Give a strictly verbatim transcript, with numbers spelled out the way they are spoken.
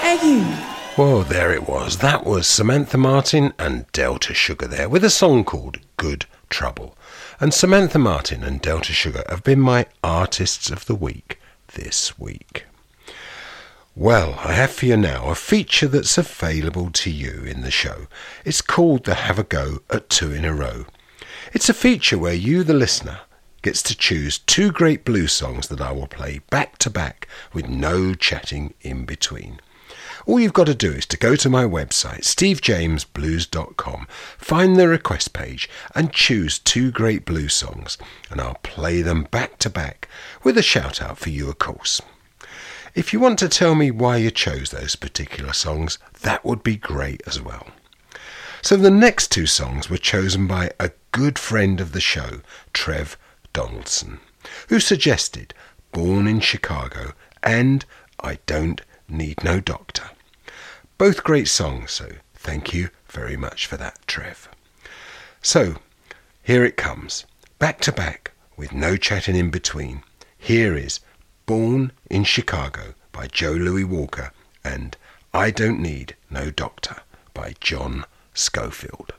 you. Well, there it was. That was Samantha Martin and Delta Sugar there with a song called Good Trouble. And Samantha Martin and Delta Sugar have been my Artists of the Week this week. Well, I have for you now a feature that's available to you in the show. It's called the Have a Go at Two in a Row. It's a feature where you, the listener, gets to choose two great blues songs that I will play back to back with no chatting in between. All you've got to do is to go to my website, steve james blues dot com, find the request page and choose two great blues songs, and I'll play them back to back with a shout out for you, of course. If you want to tell me why you chose those particular songs, that would be great as well. So the next two songs were chosen by a good friend of the show, Trev Donaldson, who suggested Born in Chicago and I Don't Need No Doctor. Both great songs, so thank you very much for that, Trev. So, here it comes, back to back, with no chatting in between. Here is Born in Chicago by Joe Louis Walker and I Don't Need No Doctor by John Scofield.